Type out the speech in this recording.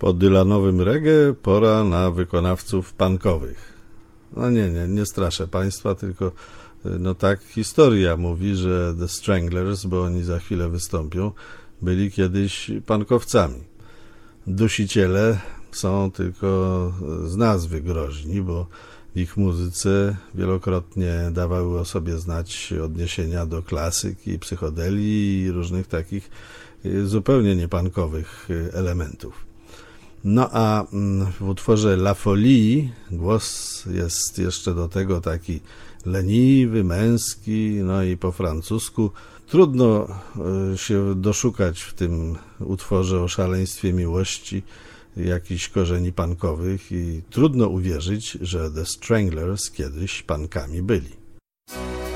Po dylanowym reggae pora na wykonawców punkowych. No nie straszę Państwa, tylko tak historia mówi, że The Stranglers, bo oni za chwilę wystąpią, byli kiedyś punkowcami. Dusiciele są tylko z nazwy groźni, bo w ich muzyce wielokrotnie dawały o sobie znać odniesienia do klasyki, psychodelii i różnych takich zupełnie niepunkowych elementów. No a w utworze La Folie głos jest jeszcze do tego taki leniwy, męski, no i po francusku. Trudno się doszukać w tym utworze o szaleństwie miłości jakichś korzeni punkowych i trudno uwierzyć, że The Stranglers kiedyś punkami byli.